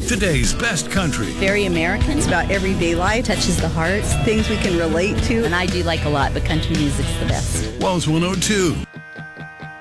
Today's best country. Very American. It's about everyday life, touches the heart, things we can relate to. And I do like a lot, but country music's the best. Wells 102.